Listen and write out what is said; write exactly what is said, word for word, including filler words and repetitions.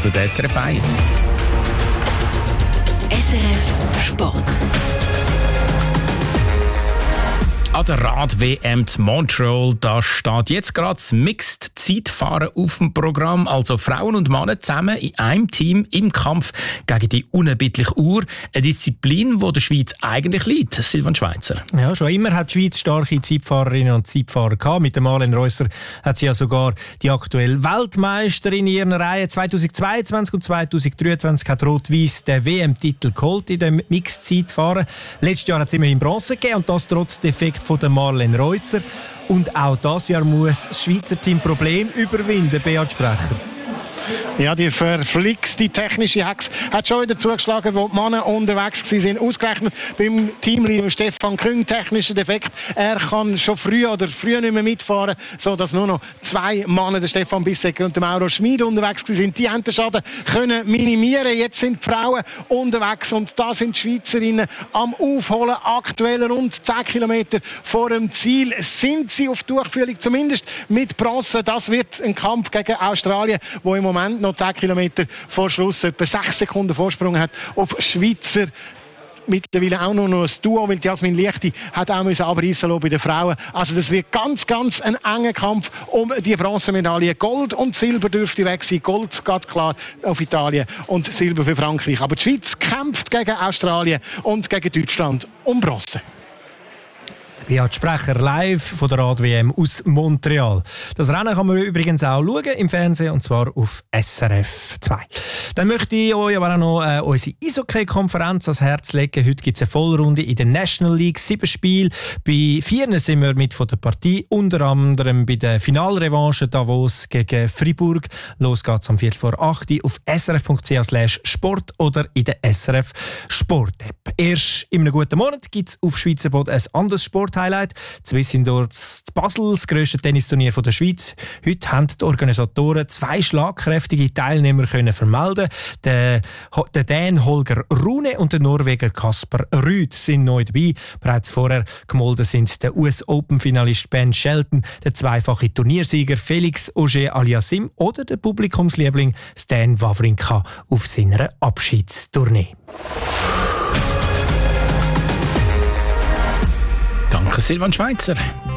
hört S R F eins. S R F Sport. An der Rad-W M in Montreal, da steht jetzt gerade das Mixed-Zeitfahren auf dem Programm. Also Frauen und Männer zusammen in einem Team im Kampf gegen die unerbittliche Uhr. Eine Disziplin, die der Schweiz eigentlich liegt. Silvan Schweizer. Ja, schon immer hat die Schweiz starke Zeitfahrerinnen und Zeitfahrer gehabt. Mit der Marlene Reusser hat sie ja sogar die aktuelle Weltmeisterin in ihren Reihen. zweitausendzweiundzwanzig und zweitausenddreiundzwanzig hat Rot-Weiss den W M-Titel geholt in dem Mixed-Zeitfahren. Letztes Jahr hat es immerhin Bronze gegeben und das trotz Defekt von der Marlene Reusser. Und auch dieses Jahr muss das Schweizer Team Problem überwinden, Beat Sprecher. Ja, die verflixte technische Hex hat schon wieder zugeschlagen, wo die Männer unterwegs waren. Ausgerechnet beim Teamleader Stefan Küng, technischer Defekt. Er kann schon früh oder früh nicht mehr mitfahren, sodass nur noch zwei Männer, der Stefan Bissecker und der Mauro Schmid, unterwegs waren. Die haben den Schaden können minimieren. Jetzt sind die Frauen unterwegs und da sind die Schweizerinnen am Aufholen. Aktuell rund zehn Kilometer vor dem Ziel sind sie auf Durchführung, zumindest mit Bronze. Das wird ein Kampf gegen Australien, wo im Moment noch zehn Kilometer vor Schluss etwa sechs Sekunden Vorsprung hat auf Schweizer. Mittlerweile auch noch ein Duo, weil Jasmin Lichti hat auch müssen abreißen lassen bei den Frauen. Also das wird ganz, ganz ein enger Kampf um die Bronzemedaille. Gold und Silber dürfte weg sein. Gold geht klar auf Italien und Silber für Frankreich. Aber die Schweiz kämpft gegen Australien und gegen Deutschland um Bronze. Beat Sprecher live von der Rad-W M aus Montreal. Das Rennen kann man übrigens auch schauen im Fernsehen, und zwar auf S R F zwei. Dann möchte ich euch aber auch noch äh, unsere Eishockey-Konferenz ans Herz legen. Heute gibt es eine Vollrunde in der National League. Sieben Spiele. Bei vier sind wir mit von der Partie. Unter anderem bei der Finalrevanche Davos gegen Fribourg. Los geht's am Viertel vor acht auf srf.ch slash sport oder in der S R F Sport-App. Erst in einem guten Monat gibt es auf Schweizer Boden ein anderes Sport Highlight. Swiss Indoors Basel, das grösste Tennisturnier der Schweiz. Heute haben die Organisatoren zwei schlagkräftige Teilnehmer können vermelden. Der, der Dän Holger Rune und der Norweger Kasper Rüd sind neu dabei. Bereits vorher gemolden sind der U S-Open-Finalist Ben Shelton, der zweifache Turniersieger Felix Auger-Aliassime oder der Publikumsliebling Stan Wawrinka auf seiner Abschiedstournee. Danke, Silvan Schweizer.